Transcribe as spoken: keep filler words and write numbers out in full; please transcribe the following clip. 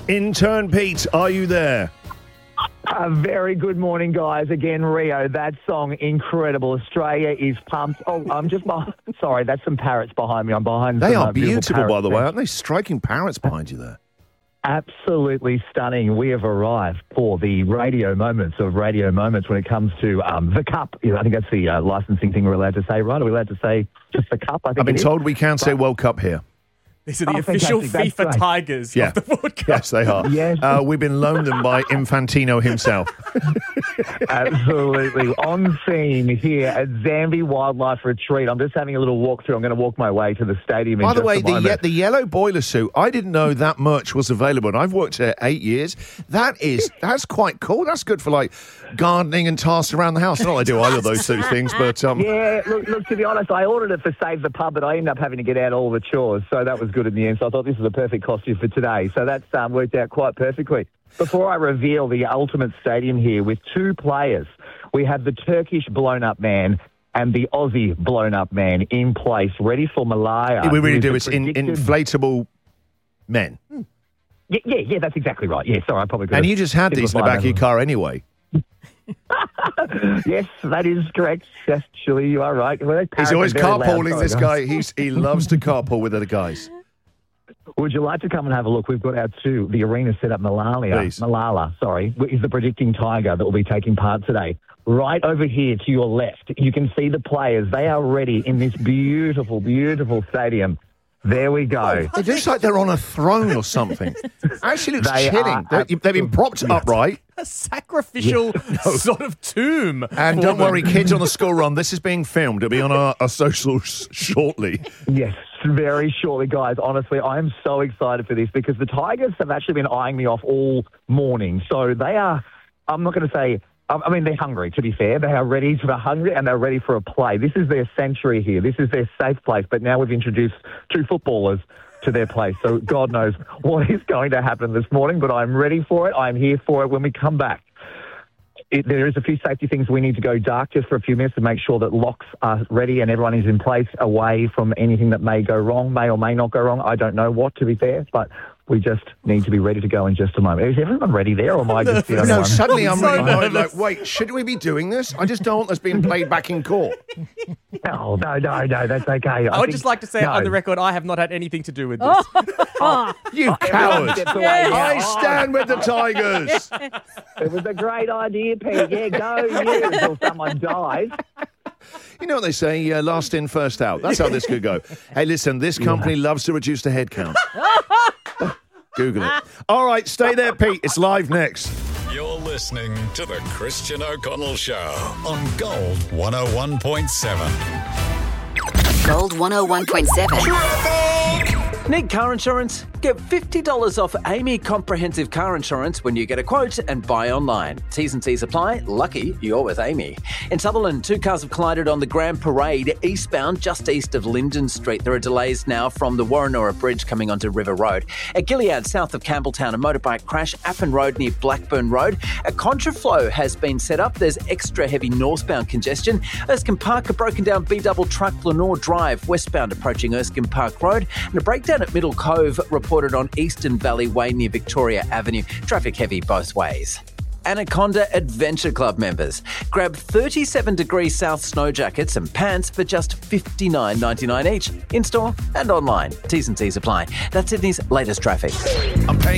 Intern Pete, are you there? A very good morning, guys. Again, Rio, that song, incredible. Australia is pumped. Oh, I'm just, behind, sorry, that's some parrots behind me. I'm behind They some, are uh, beautiful, beautiful, by the way, parrots. aren't they? Striking parrots behind you there. Absolutely stunning. We have arrived for the radio moments of radio moments when it comes to um, the cup. You know, I think that's the uh, licensing thing we're allowed to say, right? Are we allowed to say just the cup? I think I've been it is. told we can't say World Cup here. These are the Oh, official fantastic. That's FIFA great. Tigers Yeah. of the World Cup. Yes, they are. Yes. Uh, we've been loaned them by Infantino himself. Absolutely. On scene here at Zambi Wildlife Retreat. I'm just having a little walk through. I'm going to walk my way to the stadium in By the just way, a the, moment. ye- the yellow boiler suit, I didn't know that merch was available. And I've worked here eight years. That is, that's quite cool. That's good for like gardening and tasks around the house. Not that I do either of those two things, but um, Yeah, look, look, to be honest, I ordered it for Save the Pub, but I ended up having to get out all the chores, so that was good in the end. So I thought this was a perfect costume for today. So that's um, worked out quite perfectly. Before I reveal the ultimate stadium here with two players, we have the Turkish blown-up man and the Aussie blown-up man in place, ready for Malaya. we really who do. is It's the in, predicted- inflatable men. Yeah, yeah, yeah, that's exactly right. Yeah, sorry, I probably could And have you just had these in the simplified back of your that. car anyway. Yes, that is correct. Actually, you are right. Well, those He's parrots always are very loud. carpooling, Sorry, this guys. guy. He's, he loves to carpool with other guys. Would you like to come and have a look? We've got our two, the arena set up. Malalia, Please. Malala, sorry, is the predicting tiger that will be taking part today. Right over here to your left, you can see the players. They are ready in this beautiful, beautiful stadium. There we go. It looks like they're on a throne or something. Actually looks They chilling. are They- They've been propped upright. A sacrificial sort of tomb. And for don't them. worry, kids on the school run, this is being filmed. It'll be on our, our socials shortly. Yes, very shortly, guys. Honestly, I am so excited for this because the Tigers have actually been eyeing me off all morning. So they are, I'm not going to say, I I mean, they're hungry, to be fair. They are ready to be hungry and they're ready for a play. This is their sanctuary here. This is their safe place. But now we've introduced two footballers to their place. So God knows what is going to happen this morning, but I'm ready for it. I'm here for it when we come back. It, there is a few safety things we need to go dark just for a few minutes to make sure that locks are ready and everyone is in place away from anything that may go wrong, may or may not go wrong. I don't know what, to be fair, but we just need to be ready to go in just a moment. Is everyone ready there, or am I just the only No, one? suddenly I'm So really annoyed, nervous. like, wait, should we be doing this? I just don't want this being played back in court. No, no, no, no, that's okay. I would think- just like to say no. on the record, I have not had anything to do with this. You Everyone coward. steps away now. I Oh, stand with the Tigers. It was a great idea, Pete. Yeah, go you until someone dies. You know what they say, uh, last in, first out. That's how this could go. Hey, listen, this company loves to reduce the head count. Google it. All right, stay there, Pete. It's live next. You're listening to the Christian O'Connell Show on Gold one oh one point seven. Gold one oh one point seven. Need car insurance? Get fifty dollars off Amy Comprehensive Car Insurance when you get a quote and buy online. T's and C's apply. Lucky you're with Amy. In Sutherland, two cars have collided on the Grand Parade eastbound just east of Linden Street. There are delays now from the Warrenora Bridge coming onto River Road. At Gilead, south of Campbelltown, a motorbike crash. Appin Road near Blackburn Road. A contraflow has been set up. There's extra heavy northbound congestion. Erskine Park, a broken down B-double truck Lenore Drive, westbound approaching Erskine Park Road. And a breakdown at Middle Cove reported on Eastern Valley Way near Victoria Avenue. Traffic heavy both ways. Anaconda Adventure Club members. Grab thirty-seven degree south snow jackets and pants for just fifty-nine ninety-nine each. In-store and online. T's and C's apply. That's Sydney's latest traffic. I'm paying